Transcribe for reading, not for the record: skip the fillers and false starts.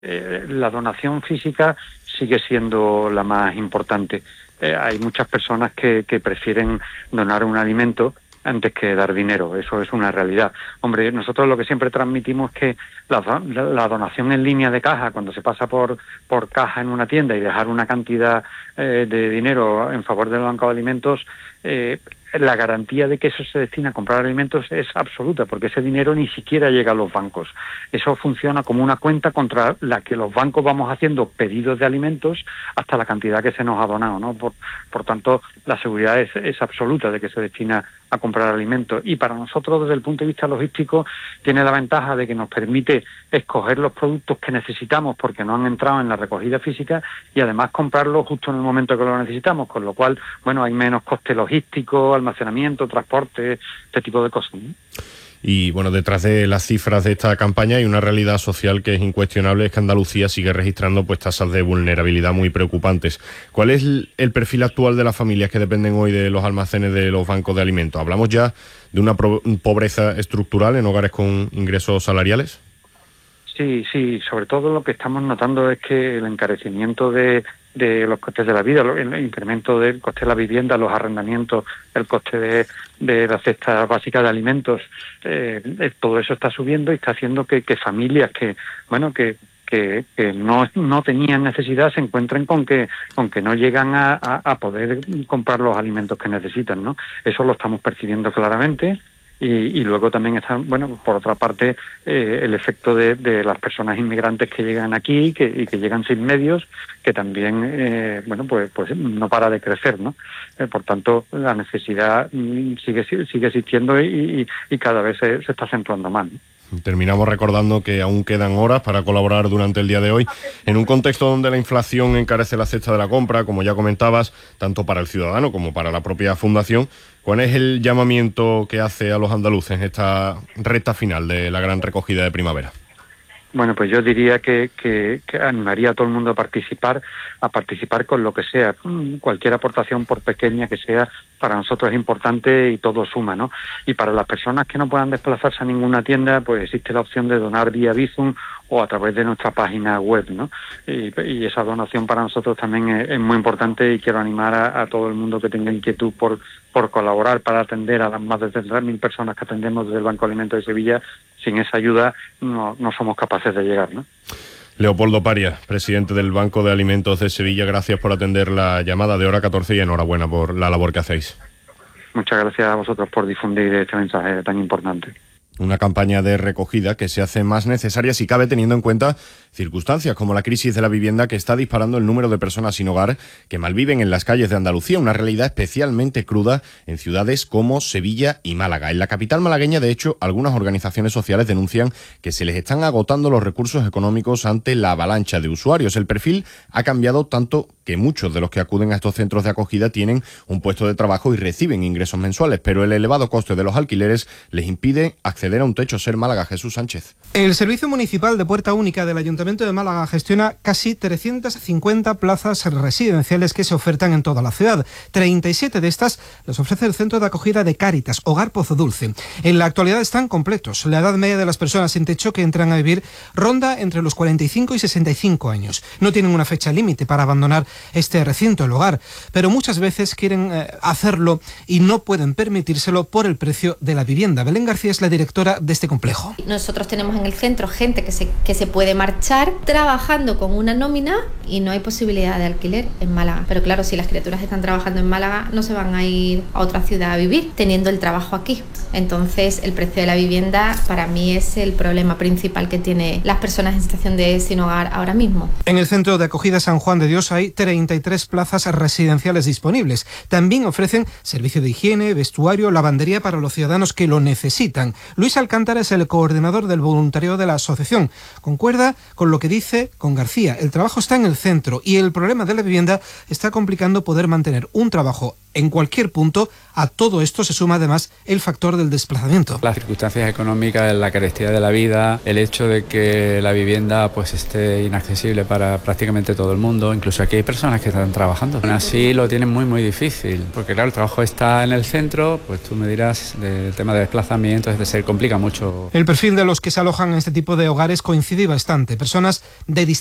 La donación física sigue siendo la más importante. Hay muchas personas que prefieren donar un alimento antes que dar dinero, eso es una realidad. Hombre, nosotros lo que siempre transmitimos es que la donación en línea de caja, cuando se pasa por caja en una tienda y dejar una cantidad de dinero en favor del banco de alimentos, la garantía de que eso se destina a comprar alimentos es absoluta, porque ese dinero ni siquiera llega a los bancos. Eso funciona como una cuenta contra la que los bancos vamos haciendo pedidos de alimentos hasta la cantidad que se nos ha donado, ¿no? Por tanto, la seguridad es absoluta de que se destina a comprar alimentos. Y para nosotros, desde el punto de vista logístico, tiene la ventaja de que nos permite escoger los productos que necesitamos porque no han entrado en la recogida física y además comprarlos justo en el momento que lo necesitamos, con lo cual, bueno, hay menos coste logístico, almacenamiento, transporte, este tipo de cosas, ¿no? Y bueno, detrás de las cifras de esta campaña hay una realidad social que es incuestionable, es que Andalucía sigue registrando pues tasas de vulnerabilidad muy preocupantes. ¿Cuál es el perfil actual de las familias que dependen hoy de los almacenes de los bancos de alimentos? ¿Hablamos ya de una pobreza estructural en hogares con ingresos salariales? Sí, sobre todo lo que estamos notando es que el encarecimiento de los costes de la vida, el incremento del coste de la vivienda, los arrendamientos, el coste de la cesta básica de alimentos, todo eso está subiendo y está haciendo que familias que no tenían necesidad se encuentren con que no llegan a poder comprar los alimentos que necesitan, ¿no? Eso lo estamos percibiendo claramente. Y luego también está, por otra parte, el efecto de las personas inmigrantes que llegan aquí y que llegan sin medios, que también, pues no para de crecer, ¿no? Por tanto, la necesidad sigue existiendo y cada vez se está acentuando más, ¿no? Terminamos recordando que aún quedan horas para colaborar durante el día de hoy, en un contexto donde la inflación encarece la cesta de la compra, como ya comentabas, tanto para el ciudadano como para la propia fundación. ¿Cuál es el llamamiento que hace a los andaluces en esta recta final de la gran recogida de primavera? Bueno, pues yo diría que animaría a todo el mundo a participar con lo que sea. Cualquier aportación, por pequeña que sea, para nosotros es importante y todo suma, ¿no? Y para las personas que no puedan desplazarse a ninguna tienda, pues existe la opción de donar vía Bizum o a través de nuestra página web, ¿no? Y esa donación para nosotros también es muy importante y quiero animar a todo el mundo que tenga inquietud por colaborar para atender a las más de 30.000 personas que atendemos desde el Banco de Alimentos de Sevilla. Sin esa ayuda no somos capaces de llegar, ¿no? Leopoldo Parias, presidente del Banco de Alimentos de Sevilla, gracias por atender la llamada de Hora 14 y enhorabuena por la labor que hacéis. Muchas gracias a vosotros por difundir este mensaje tan importante. Una campaña de recogida que se hace más necesaria si cabe, teniendo en cuenta circunstancias como la crisis de la vivienda que está disparando el número de personas sin hogar que malviven en las calles de Andalucía, una realidad especialmente cruda en ciudades como Sevilla y Málaga. En la capital malagueña, de hecho, algunas organizaciones sociales denuncian que se les están agotando los recursos económicos ante la avalancha de usuarios. El perfil ha cambiado tanto que muchos de los que acuden a estos centros de acogida tienen un puesto de trabajo y reciben ingresos mensuales, pero el elevado coste de los alquileres les impide acceder a un techo. Ser Málaga, Jesús Sánchez. El Servicio Municipal de Puerta Única del Ayuntamiento de Málaga gestiona casi 350 plazas residenciales que se ofertan en toda la ciudad. 37 de estas las ofrece el Centro de Acogida de Cáritas, Hogar Pozo Dulce. En la actualidad están completos. La edad media de las personas sin techo que entran a vivir ronda entre los 45 y 65 años. No tienen una fecha límite para abandonar este recinto, el hogar, pero muchas veces quieren hacerlo y no pueden permitírselo por el precio de la vivienda. Belén García es la directora de este complejo. Nosotros tenemos en el centro gente que se puede marchar trabajando con una nómina y no hay posibilidad de alquiler en Málaga. Pero claro, si las criaturas están trabajando en Málaga, no se van a ir a otra ciudad a vivir, teniendo el trabajo aquí. Entonces, el precio de la vivienda para mí es el problema principal que tienen las personas en situación de sin hogar ahora mismo. En el Centro de Acogida San Juan de Dios hay 33 plazas residenciales disponibles. También ofrecen servicio de higiene, vestuario, lavandería para los ciudadanos que lo necesitan. Luis Alcántara es el coordinador del voluntariado de la asociación. Concuerda con lo que dice con García. El trabajo está en el centro y el problema de la vivienda está complicando poder mantener un trabajo en cualquier punto. A todo esto se suma además el factor del desplazamiento. Las circunstancias económicas, la carestía de la vida, el hecho de que la vivienda pues esté inaccesible para prácticamente todo el mundo, incluso aquí hay personas que están trabajando. Aún así lo tienen muy difícil, porque claro, el trabajo está en el centro, pues tú me dirás, el tema de desplazamiento, se complica mucho. El perfil de los que se alojan en este tipo de hogares coincide bastante. Personas de